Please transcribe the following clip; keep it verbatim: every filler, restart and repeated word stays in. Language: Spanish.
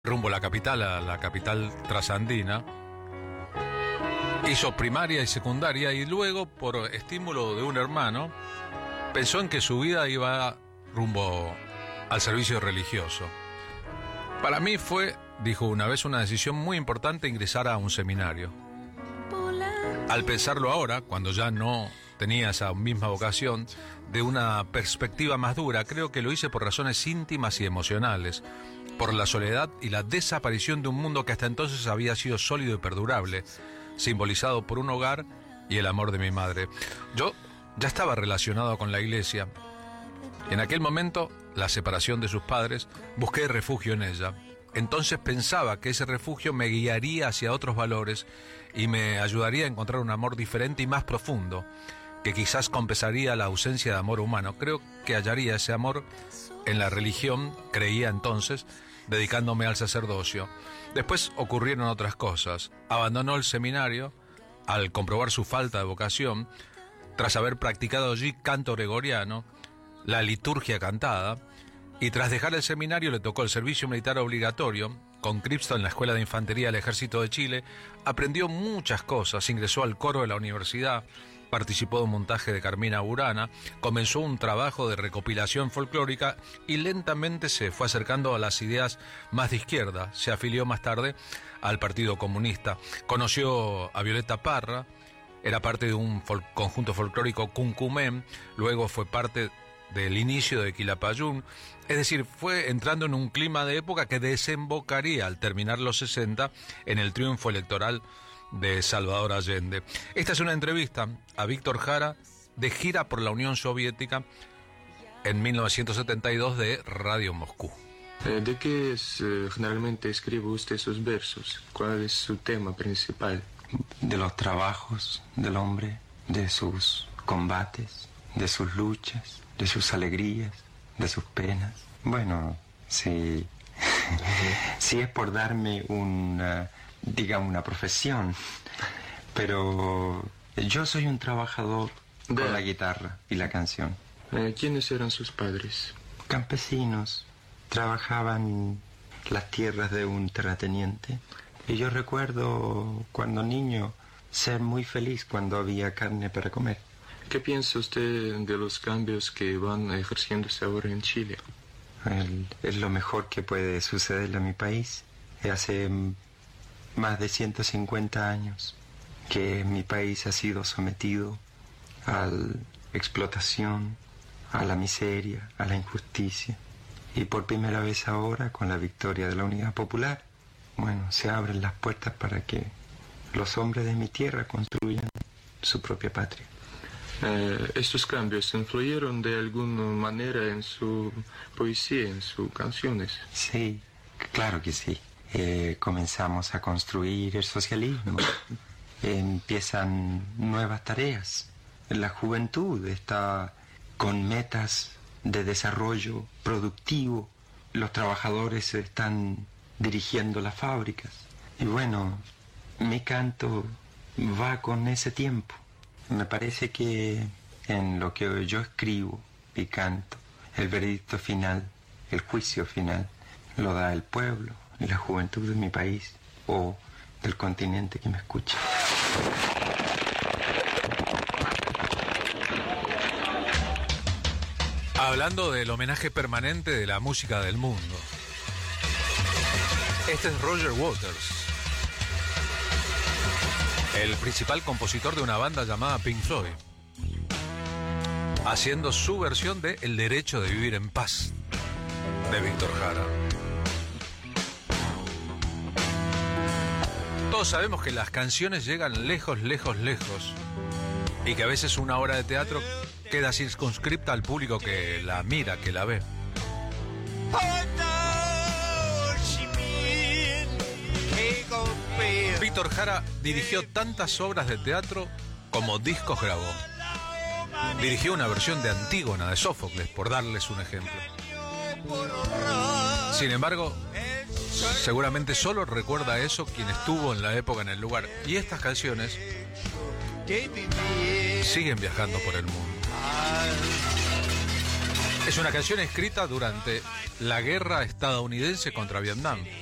rumbo a la capital, a la capital trasandina. Hizo primaria y secundaria y luego, por estímulo de un hermano, pensó en que su vida iba rumbo al servicio religioso. Para mí fue, dijo una vez, una decisión muy importante ingresar a un seminario. Al pensarlo ahora, cuando ya no tenía esa misma vocación, de una perspectiva más dura, creo que lo hice por razones íntimas y emocionales, por la soledad y la desaparición de un mundo que hasta entonces había sido sólido y perdurable, simbolizado por un hogar y el amor de mi madre. Yo ya estaba relacionado con la iglesia. En aquel momento, la separación de sus padres, busqué refugio en ella. Entonces pensaba que ese refugio me guiaría hacia otros valores y me ayudaría a encontrar un amor diferente y más profundo, que quizás compensaría la ausencia de amor humano. Creo que hallaría ese amor en la religión, creía entonces, dedicándome al sacerdocio. Después ocurrieron otras cosas. Abandonó el seminario al comprobar su falta de vocación, tras haber practicado allí canto gregoriano, la liturgia cantada, y tras dejar el seminario le tocó el servicio militar obligatorio. Conscripto en la Escuela de Infantería del Ejército de Chile, aprendió muchas cosas, ingresó al coro de la universidad, participó de un montaje de Carmina Burana, comenzó un trabajo de recopilación folclórica y lentamente se fue acercando a las ideas más de izquierda. Se afilió más tarde al Partido Comunista. Conoció a Violeta Parra, era parte de un fol- conjunto folclórico Cuncumén, luego fue parte del inicio de Quilapayún, es decir, fue entrando en un clima de época que desembocaría al terminar los sesenta en el triunfo electoral de Salvador Allende. Esta es una entrevista a Víctor Jara de gira por la Unión Soviética en mil novecientos setenta y dos de Radio Moscú. ¿De qué es, eh, generalmente escribe usted sus versos? ¿Cuál es su tema principal? De los trabajos del hombre, de sus combates, de sus luchas, de sus alegrías, de sus penas. Bueno, sí, sí es por darme una, digamos, una profesión, pero yo soy un trabajador con de... la guitarra y la canción. Eh, ¿Quiénes eran sus padres? Campesinos, trabajaban las tierras de un terrateniente. Y yo recuerdo cuando niño ser muy feliz cuando había carne para comer. ¿Qué piensa usted de los cambios que van ejerciéndose ahora en Chile? El, es lo mejor que puede sucederle a mi país. Hace más de ciento cincuenta años que mi país ha sido sometido a la explotación, a la miseria, a la injusticia. Y por primera vez ahora, con la victoria de la Unidad Popular, bueno, se abren las puertas para que los hombres de mi tierra construyan su propia patria. Eh, ¿Estos cambios influyeron de alguna manera en su poesía, en sus canciones? Sí, claro que sí. Eh, comenzamos a construir el socialismo. Empiezan nuevas tareas. La juventud está con metas de desarrollo productivo. Los trabajadores están dirigiendo las fábricas. Y bueno, mi canto va con ese tiempo. Me parece que en lo que yo escribo y canto, el veredicto final, el juicio final, lo da el pueblo y la juventud de mi país o del continente que me escucha. Hablando del homenaje permanente de la música del mundo. Este es Roger Waters, el principal compositor de una banda llamada Pink Floyd, haciendo su versión de El derecho de vivir en paz, de Víctor Jara. Todos sabemos que las canciones llegan lejos, lejos, lejos, y que a veces una obra de teatro queda circunscripta al público que la mira, que la ve. Víctor Jara dirigió tantas obras de teatro como discos grabó. Dirigió una versión de Antígona de Sófocles, por darles un ejemplo. Sin embargo, seguramente solo recuerda eso quien estuvo en la época, en el lugar. Y estas canciones siguen viajando por el mundo. Es una canción escrita durante la guerra estadounidense contra Vietnam.